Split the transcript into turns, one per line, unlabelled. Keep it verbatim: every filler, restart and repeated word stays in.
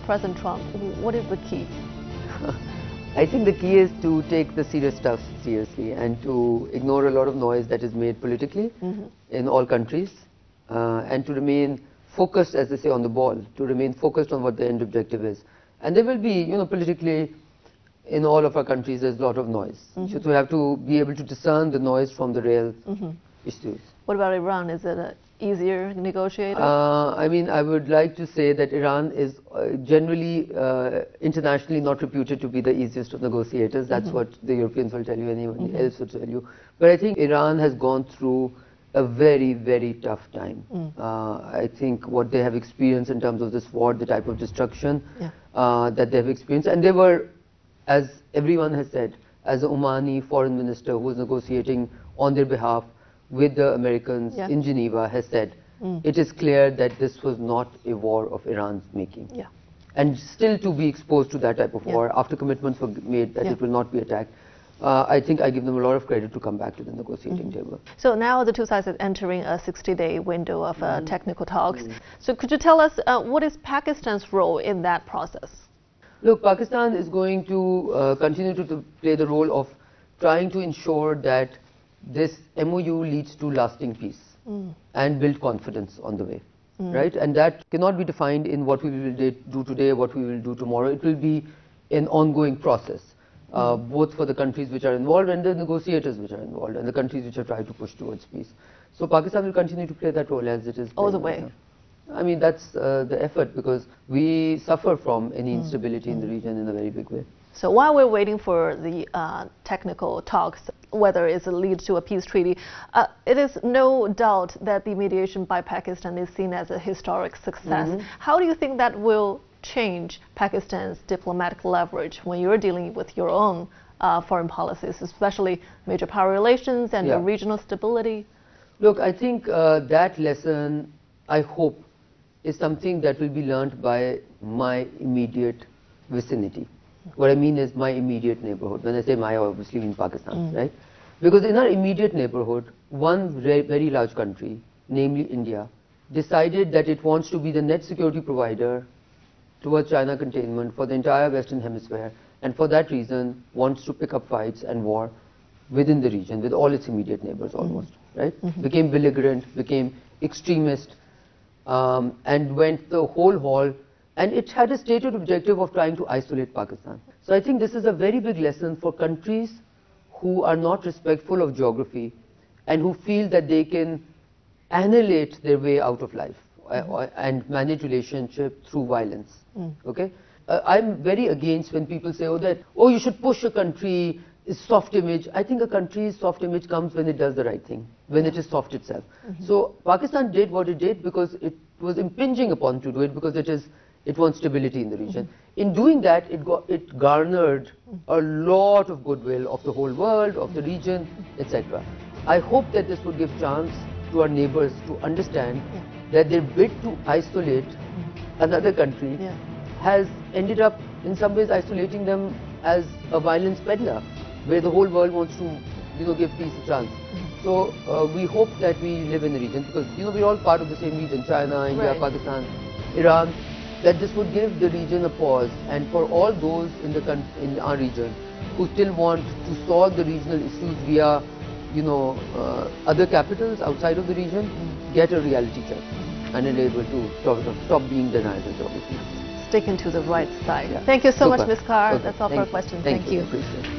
President Trump, what is the key?
I think the key is to take the serious stuff seriously and to ignore a lot of noise that is made politically mm-hmm. in all countries uh, and to remain focused, as they say, on the ball, to remain focused on what the end objective is. And there will be, you know, politically, in all of our countries, there's a lot of noise. Mm-hmm. So we have to be able to discern the noise from the real mm-hmm. issues.
What about Iran? Is it an easier negotiator?
Uh, I mean, I would like to say that Iran is uh, generally, uh, internationally not reputed to be the easiest of negotiators. That's mm-hmm. what the Europeans will tell you, anyone mm-hmm. else will tell you. But I think Iran has gone through a very, very tough time. Mm. Uh, I think what they have experienced in terms of this war, the type of destruction yeah. uh, that they have experienced, and they were, as everyone has said, as the Omani foreign minister who was negotiating on their behalf with the Americans yeah. in Geneva has said, mm. it is clear that this was not a war of Iran's making. Yeah. And still to be exposed to that type of yeah. war, after commitments were made that yeah. it will not be attacked, uh, I think I give them a lot of credit to come back to the negotiating mm-hmm. table.
So now the two sides are entering a sixty day window of uh, mm. technical talks. Mm. So could you tell us uh, what is Pakistan's role in that process?
Look, Pakistan is going to uh, continue to, to play the role of trying to ensure that this M O U leads to lasting peace mm. and build confidence on the way, mm. right? And that cannot be defined in what we will do today, what we will do tomorrow. It will be an ongoing process, uh, mm. both for the countries which are involved and the negotiators which are involved and the countries which are trying to push towards peace. So Pakistan will continue to play that role as it is.
All the way. Right.
I mean, that's uh, the effort, because we suffer from any instability mm. in the region in a very big way.
So while we're waiting for the uh, technical talks, whether it leads to a peace treaty, uh, it is no doubt that the mediation by Pakistan is seen as a historic success. Mm-hmm. How do you think that will change Pakistan's diplomatic leverage when you're dealing with your own uh, foreign policies, especially major power relations and yeah. regional stability?
Look, I think uh, that lesson, I hope, is something that will be learned by my immediate vicinity. What I mean is my immediate neighborhood. When I say my, I obviously mean Pakistan, mm. right? Because in our immediate neighborhood, one very large country, namely India, decided that it wants to be the net security provider towards China containment for the entire Western Hemisphere, and for that reason wants to pick up fights and war within the region with all its immediate neighbors almost, mm. right? Mm-hmm. Became belligerent, became extremist, um, and went the whole haul. And it had a stated objective of trying to isolate Pakistan. So I think this is a very big lesson for countries who are not respectful of geography and who feel that they can annihilate their way out of life mm-hmm. uh, and manage relationship through violence. Mm. Okay? Uh, I'm very against when people say, oh, that, oh, you should push a country, soft image. I think a country's soft image comes when it does the right thing, when it is soft itself. Mm-hmm. So Pakistan did what it did because it was impinging upon to do it, because it is it wants stability in the region. Mm-hmm. In doing that, it, got, it garnered a lot of goodwill of the whole world, of the region, et cetera. I hope that this would give chance to our neighbors to understand yeah. that their bid to isolate mm-hmm. another country yeah. has ended up in some ways isolating them as a violence peddler, where the whole world wants to, you know, give peace a chance. Mm-hmm. So uh, we hope that we live in the region, because, you know, we're all part of the same region: China, India, right. Pakistan, Iran. That this would give the region a pause, and for all those in the in our region who still want to solve the regional issues via, you know, uh, other capitals outside of the region, mm. get a reality check and enable to stop, stop being denied the geography.
Sticking to the right side. Yeah. Thank you so
Super.
much, Miz Carr.
Okay.
That's all
Thank
for our questions.
Thank,
Thank you.
you.